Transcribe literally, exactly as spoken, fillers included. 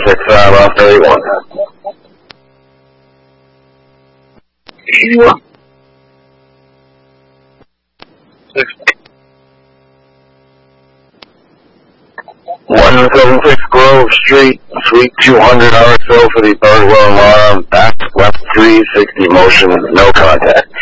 six five off thirty-one. eighty-one. Six. one seventy-six Grove Street, Suite two hundred R S O for the Burglar alarm, back left three sixty motion, no contact.